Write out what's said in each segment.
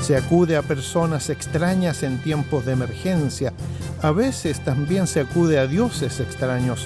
Se acude a personas extrañas en tiempos de emergencia. A veces también se acude a dioses extraños.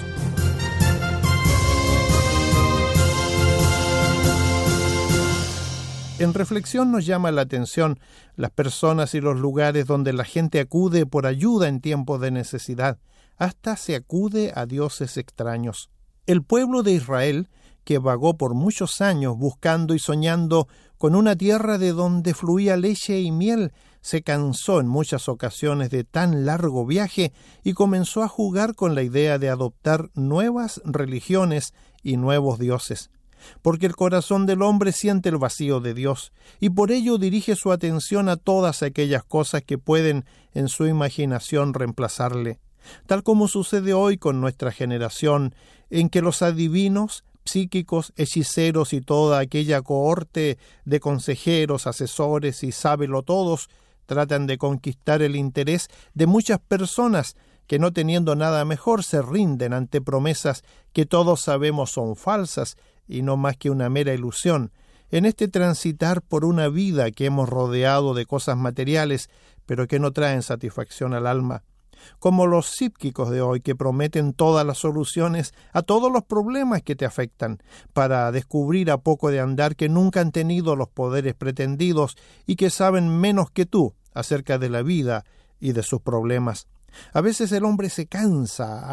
En reflexión nos llama la atención las personas y los lugares donde la gente acude por ayuda en tiempos de necesidad. Hasta se acude a dioses extraños. El pueblo de Israel, que vagó por muchos años buscando y soñando con una tierra de donde fluía leche y miel, se cansó en muchas ocasiones de tan largo viaje y comenzó a jugar con la idea de adoptar nuevas religiones y nuevos dioses. Porque el corazón del hombre siente el vacío de Dios, y por ello dirige su atención a todas aquellas cosas que pueden en su imaginación reemplazarle. Tal como sucede hoy con nuestra generación, en que los adivinos, psíquicos, hechiceros y toda aquella cohorte de consejeros, asesores y sábelotodos tratan de conquistar el interés de muchas personas que, no teniendo nada mejor, se rinden ante promesas que todos sabemos son falsas y no más que una mera ilusión, en este transitar por una vida que hemos rodeado de cosas materiales, pero que no traen satisfacción al alma. Como los psíquicos de hoy, que prometen todas las soluciones a todos los problemas que te afectan, para descubrir a poco de andar que nunca han tenido los poderes pretendidos y que saben menos que tú acerca de la vida y de sus problemas. A veces el hombre se cansa,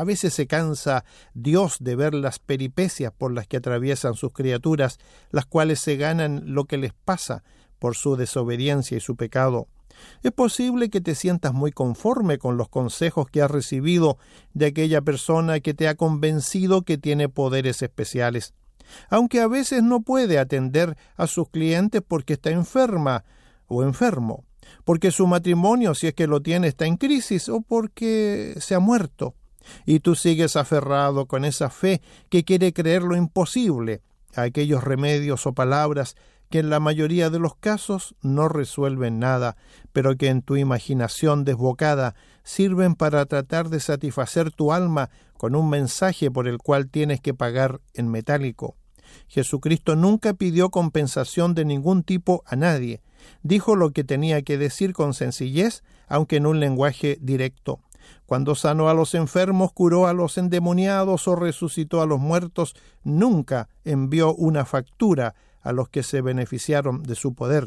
Dios de ver las peripecias por las que atraviesan sus criaturas, las cuales se ganan lo que les pasa por su desobediencia y su pecado. Es posible que te sientas muy conforme con los consejos que has recibido de aquella persona que te ha convencido que tiene poderes especiales, aunque a veces no puede atender a sus clientes porque está enferma o enfermo, porque su matrimonio, si es que lo tiene, está en crisis, o porque se ha muerto, y tú sigues aferrado con esa fe que quiere creer lo imposible a aquellos remedios o palabras que en la mayoría de los casos no resuelven nada, pero que en tu imaginación desbocada sirven para tratar de satisfacer tu alma con un mensaje por el cual tienes que pagar en metálico. Jesucristo nunca pidió compensación de ningún tipo a nadie. Dijo lo que tenía que decir con sencillez, aunque en un lenguaje directo. Cuando sanó a los enfermos, curó a los endemoniados o resucitó a los muertos, nunca envió una factura a los que se beneficiaron de su poder.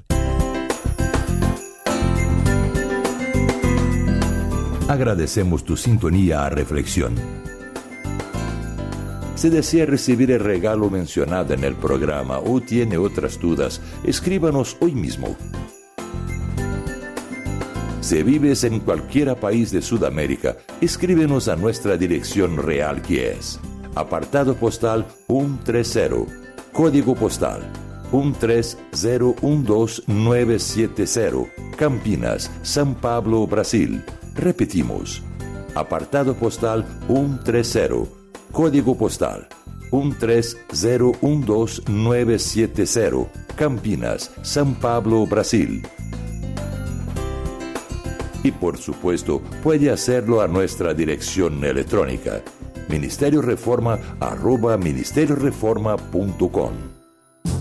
Agradecemos tu sintonía a Reflexión. Si desea recibir el regalo mencionado en el programa o tiene otras dudas, escríbanos hoy mismo. Si vives en cualquier país de Sudamérica, escríbenos a nuestra dirección real, que es apartado postal 130, código postal 13012970, Campinas, São Paulo, Brasil. Repetimos, apartado postal 130, código postal 13012970, Campinas, São Paulo, Brasil. Y por supuesto, puede hacerlo a nuestra dirección electrónica, ministerioreforma@ministerioreforma.com.